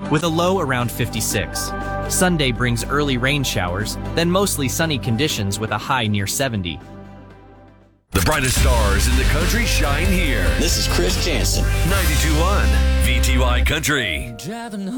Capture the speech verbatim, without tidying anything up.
with a low around fifty-six. Sunday brings early rain showers, then mostly sunny conditions with a high near seventy. The brightest stars in the country shine here. This is Chris Jansen. ninety-two point one V T Y Country.